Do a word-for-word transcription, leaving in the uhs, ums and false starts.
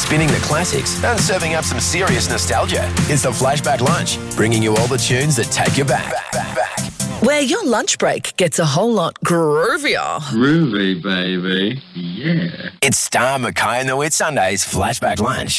spinning the classics and serving up some serious nostalgia. It's the Flashback Lunch, bringing you all the tunes that take you back. back, back, back. Where your lunch break gets a whole lot groovier. Groovy, baby. Yeah. It's Star, Mackay and the Whit Sundays Flashback Lunch.